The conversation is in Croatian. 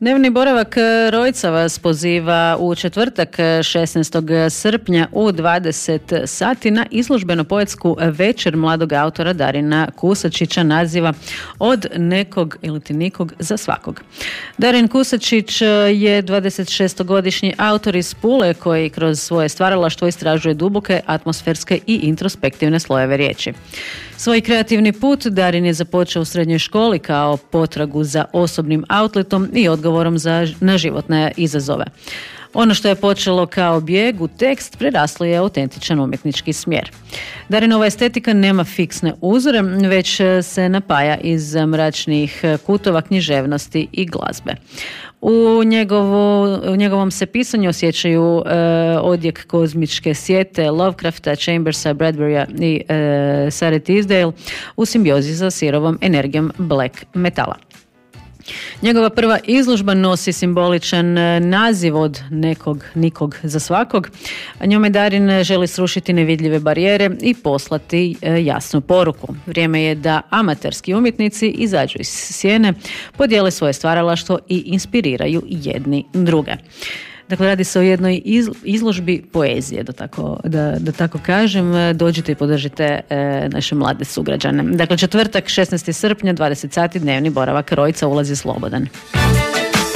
Dnevni boravak Rojca vas poziva u četvrtak 16. srpnja u 20 sati na izložbeno poetsku večer mladog autora Darina Kusačića naziva Od nekog ili ti nikog za svakog. Darin Kusačić je 26-godišnji autor iz Pule koji kroz svoje stvaralaštvo istražuje duboke, atmosferske i introspektivne slojeve riječi. Svoj kreativni put Darin je započeo u srednjoj školi kao potragu za osobnim outletom i odgovorom na životne izazove. Ono što je počelo kao bijeg u tekst preraslo je autentičan umjetnički smjer. Darinova estetika nema fiksne uzore, već se napaja iz mračnih kutova književnosti i glazbe. U njegovom se pisanju osjećaju odjek kozmičke sjete Lovecrafta, Chambersa, Bradburya i Sare Teasdale u simbiozi sa sirovom energijom black metala. Njegova prva izložba nosi simboličan naziv Od nekog, nikog za svakog. Njome Darin želi srušiti nevidljive barijere i poslati jasnu poruku. Vrijeme je da amaterski umjetnici izađu iz sjene, podijele svoje stvaralaštvo i inspiriraju jedni druge. Dakle, radi se o jednoj izložbi poezije, da tako kažem. Dođite i podržite naše mlade sugrađane. Dakle, četvrtak, 16. srpnja, 20 sati, dnevni boravak Rojca, ulaz je slobodan.